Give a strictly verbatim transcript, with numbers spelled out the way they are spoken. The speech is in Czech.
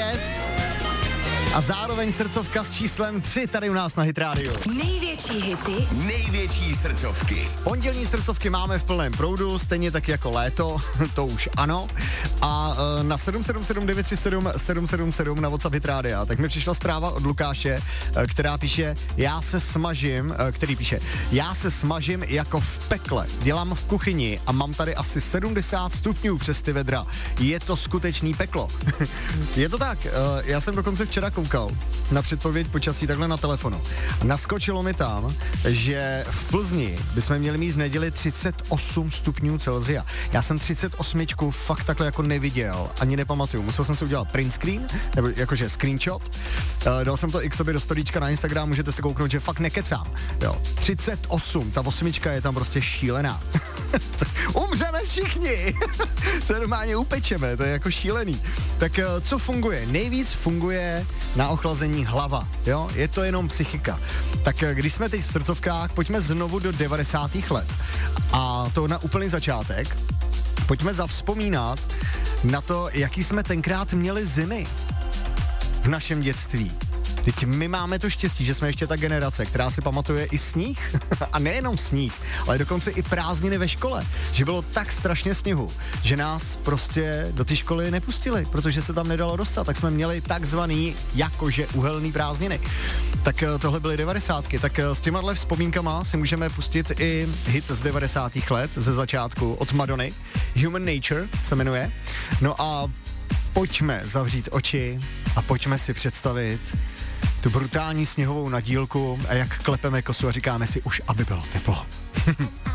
věc. A zároveň srdcovka s číslem tři tady u nás na Hit Radio. Největší hity, největší srdcovky. Pondělní srdcovky máme v plném proudu, stejně tak jako léto, to už ano. A uh, na sedm sedm sedm devět tři sedm sedm sedm sedm na WhatsApp Hit Radia, tak mi přišla zpráva od Lukáše, uh, která píše, já se smažím, uh, který píše, já se smažím jako v pekle, dělám v kuchyni a mám tady asi sedmdesát stupňů přes ty vedra. Je to skutečný peklo. Je to tak, uh, já jsem dokonce včera koukal na předpověď počasí takhle na telefonu. Naskočilo mi tam, že v Plzni bychom měli mít v neděli třicet osm stupňů Celsia. Já jsem třicet osm fakt takhle jako neviděl, ani nepamatuju. Musel jsem si udělat print screen, nebo jakože screenshot. Uh, dal jsem to i k sobě do storíčka na Instagram, můžete se kouknout, že fakt nekecám. Jo, třicet osm, ta osmička je tam prostě šílená. Umřeme všichni! Se normálně upečeme, to je jako šílený. Tak uh, co funguje? Nejvíc funguje na ochlazení hlava, jo? Je to jenom psychika. Tak uh, když jsme teď v srdcovkách, pojďme znovu do devadesátých let. A to na úplný začátek. Pojďme zavzpomínat na to, jaký jsme tenkrát měli zimy v našem dětství. Teď my máme to štěstí, že jsme ještě ta generace, která si pamatuje i sníh. A nejenom sníh, ale dokonce i prázdniny ve škole. Že bylo tak strašně sněhu, že nás prostě do té školy nepustili, protože se tam nedalo dostat. Tak jsme měli takzvaný jakože uhelný prázdniny. Tak tohle byly devadesátky. Tak s těmahle vzpomínkama si můžeme pustit i hit z devadesátých let, ze začátku od Madony. Human Nature se jmenuje. No a pojďme zavřít oči a pojďme si představit tu brutální sněhovou nadílku a jak klepeme kosu a říkáme si už, aby bylo teplo.